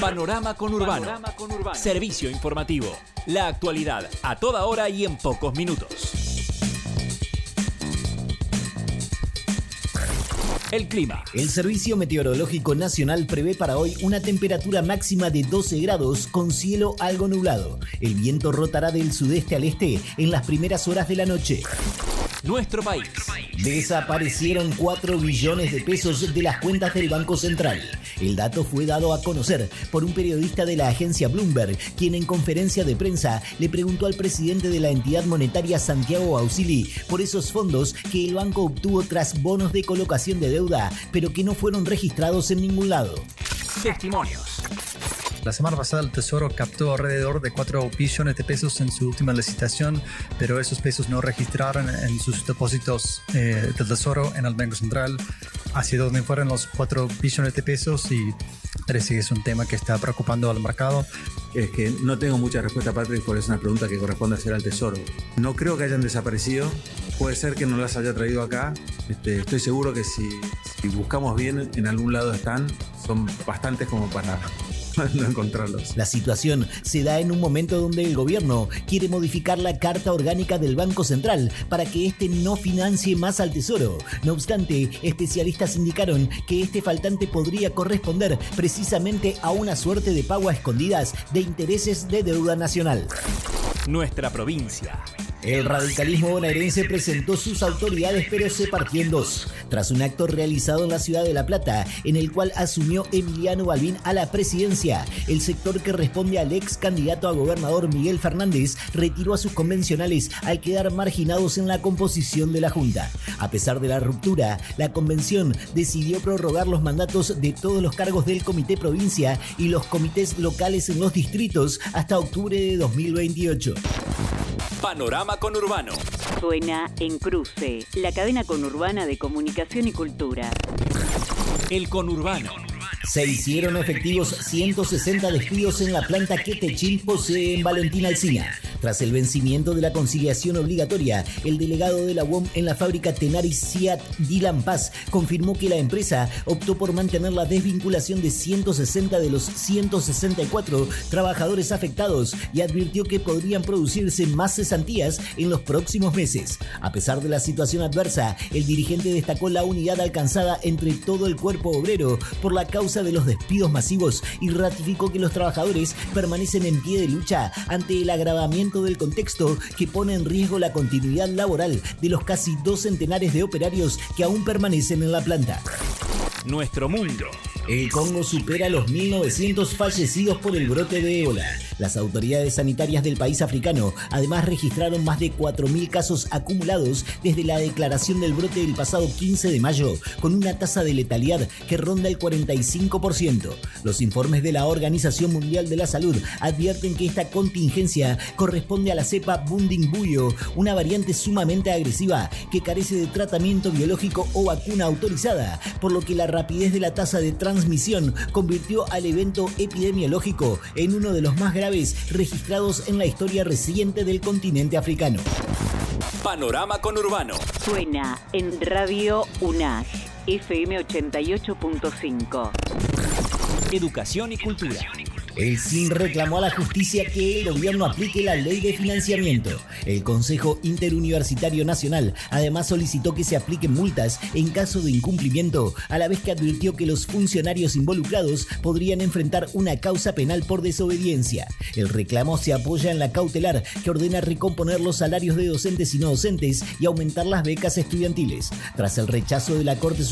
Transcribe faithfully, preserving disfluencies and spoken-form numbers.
Panorama Conurbano. Panorama Conurbano. Servicio informativo. La actualidad a toda hora y en pocos minutos. El clima. El Servicio Meteorológico Nacional prevé para hoy una temperatura máxima de doce grados con cielo algo nublado. El viento rotará del sudeste al este en las primeras horas de la noche. Nuestro país. Desaparecieron cuatro billones de pesos de las cuentas del Banco Central. El dato fue dado a conocer por un periodista de la agencia Bloomberg, quien en conferencia de prensa le preguntó al presidente de la entidad monetaria, Santiago Ausilli, por esos fondos que el banco obtuvo tras bonos de colocación de deuda, pero que no fueron registrados en ningún lado. Testimonios. La semana pasada el Tesoro captó alrededor de cuatro billones de pesos en su última licitación, pero esos pesos no registraron en sus depósitos eh, del Tesoro en el Banco Central. Hacia dónde fueron los cuatro billones de pesos y parece que es un tema que está preocupando al mercado. Es que no tengo mucha respuesta, Patrick, porque es una pregunta que corresponde hacer al Tesoro. No creo que hayan desaparecido. Puede ser que no las haya traído acá. Este, estoy seguro que si, si buscamos bien, en algún lado están. Son bastantes como para no encontrarlos. La situación se da en un momento donde el gobierno quiere modificar la carta orgánica del Banco Central para que éste no financie más al Tesoro. No obstante, especialistas indicaron que este faltante podría corresponder precisamente a una suerte de pago a escondidas de intereses de deuda nacional. Nuestra provincia. El radicalismo bonaerense presentó sus autoridades, pero se partió en dos. Tras un acto realizado en la ciudad de La Plata, en el cual asumió Emiliano Balbín a la presidencia, el sector que responde al ex candidato a gobernador Miguel Fernández retiró a sus convencionales al quedar marginados en la composición de la Junta. A pesar de la ruptura, la convención decidió prorrogar los mandatos de todos los cargos del Comité Provincia y los comités locales en los distritos hasta octubre de dos mil veintiocho. Panorama Conurbano. Suena en Cruce, la cadena conurbana de comunicación y cultura. El Conurbano. Se hicieron efectivos ciento sesenta despidos en la planta que Techil posee en Valentín Alsina. Tras el vencimiento de la conciliación obligatoria, el delegado de la U O M en la fábrica Tenaris Seat, Dylan Paz, confirmó que la empresa optó por mantener la desvinculación de ciento sesenta de los ciento sesenta y cuatro trabajadores afectados y advirtió que podrían producirse más cesantías en los próximos meses. A pesar de la situación adversa, el dirigente destacó la unidad alcanzada entre todo el cuerpo obrero por la causa de los despidos masivos y ratificó que los trabajadores permanecen en pie de lucha ante el agravamiento del contexto que pone en riesgo la continuidad laboral de los casi dos centenares de operarios que aún permanecen en la planta. Nuestro mundo. El Congo supera los mil novecientos fallecidos por el brote de ébola. Las autoridades sanitarias del país africano además registraron más de cuatro mil casos acumulados desde la declaración del brote del pasado quince de mayo, con una tasa de letalidad que ronda el cuarenta y cinco por ciento. Los informes de la Organización Mundial de la Salud advierten que esta contingencia corresponde a la cepa Bundibugyo, una variante sumamente agresiva que carece de tratamiento biológico o vacuna autorizada, por lo que la rapidez de la tasa de transmisión convirtió al evento epidemiológico en uno de los más graves registrados en la historia reciente del continente africano. Panorama Conurbano. Suena en Radio UNAG, F M ochenta y ocho punto cinco. Educación y cultura. El S I N reclamó a la justicia que el gobierno aplique la ley de financiamiento. El Consejo Interuniversitario Nacional además solicitó que se apliquen multas en caso de incumplimiento, a la vez que advirtió que los funcionarios involucrados podrían enfrentar una causa penal por desobediencia. El reclamo se apoya en la cautelar que ordena recomponer los salarios de docentes y no docentes y aumentar las becas estudiantiles. Tras el rechazo de la Corte